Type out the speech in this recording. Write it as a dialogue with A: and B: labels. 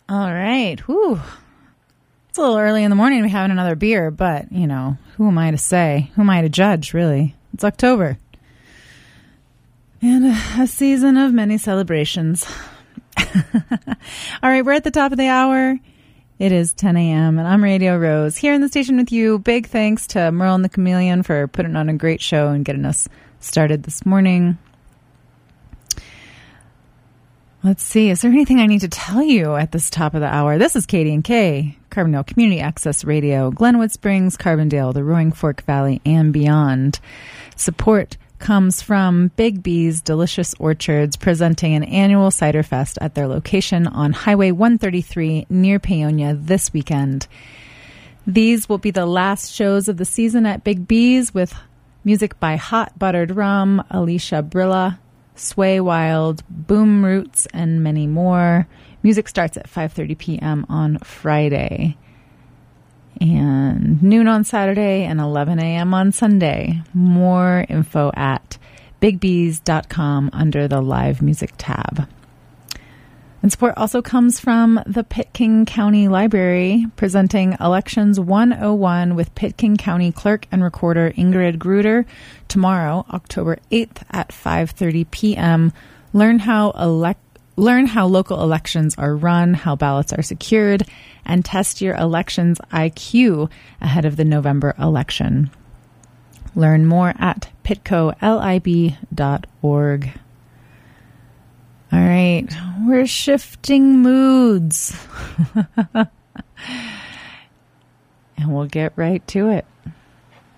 A: All right. Whew. It's a little early in the morning to be having another beer, but, you know, who am I to say? Who am I to judge, really? It's October. And a season of many celebrations. All right, we're at the top of the hour. It is 10 a.m. and I'm Radio Rose here in the station with you. Big thanks to Merle and the Chameleon for putting on a great show and getting us started this morning. Let's see. Is there anything I need to tell you at this top of the hour? This is KD&K, Carbondale Community Access Radio, Glenwood Springs, Carbondale, the Roaring Fork Valley, and beyond. Support comes from Big B's Delicious Orchards, presenting an annual cider fest at their location on Highway 133 near Paonia this weekend. These will be the last shows of the season at Big B's, with music by Hot Buttered Rum, Alicia Brilla, Sway Wild, Boom Roots, and many more. Music starts at 5:30 p.m. on Friday, and noon on Saturday, and 11 a.m. on Sunday. More info at bigbs.com under the live music tab. And support also comes from the Pitkin County Library, presenting Elections 101 with Pitkin County Clerk and Recorder Ingrid Gruder tomorrow, October 8th at 5:30 p.m. Learn how local elections are run, how ballots are secured, and test your elections IQ ahead of the November election. Learn more at pitcolib.org. All right, we're shifting moods. And we'll get right to it.